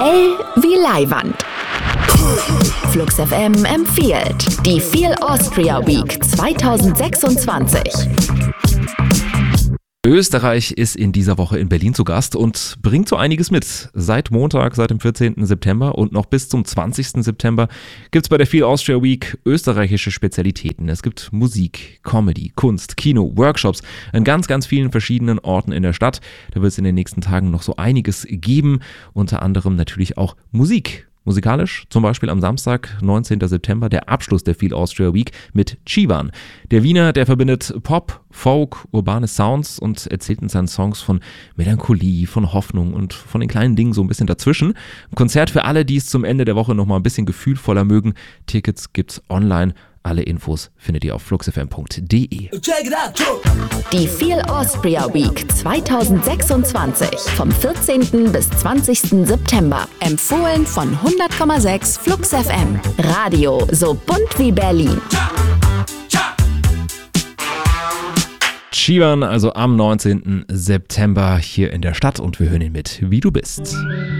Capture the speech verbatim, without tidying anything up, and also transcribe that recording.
L wie Leihwand. Flux F M empfiehlt die Feel Austria Week zwanzig sechsundzwanzig. Österreich ist in dieser Woche in Berlin zu Gast und bringt so einiges mit. Seit Montag, seit dem vierzehnten September und noch bis zum zwanzigsten September gibt es bei der Feel Austria Week österreichische Spezialitäten. Es gibt Musik, Comedy, Kunst, Kino, Workshops an ganz, ganz vielen verschiedenen Orten in der Stadt. Da wird es in den nächsten Tagen noch so einiges geben, unter anderem natürlich auch Musik. Musikalisch zum Beispiel am Samstag, neunzehnten September, der Abschluss der Feel Austria Week mit Civan. Der Wiener, der verbindet Pop, Folk, urbane Sounds und erzählt in seinen Songs von Melancholie, von Hoffnung und von den kleinen Dingen so ein bisschen dazwischen. Ein Konzert für alle, die es zum Ende der Woche nochmal ein bisschen gefühlvoller mögen. Tickets gibt's online. Alle Infos findet ihr auf fluxfm punkt de. Die Feel Austria Week zwanzig sechsundzwanzig vom vierzehnten bis zwanzigsten September. Empfohlen von hundert Komma sechs Flux F M. Radio so bunt wie Berlin. Civan, also am neunzehnten September hier in der Stadt und wir hören ihn mit Wie du bist.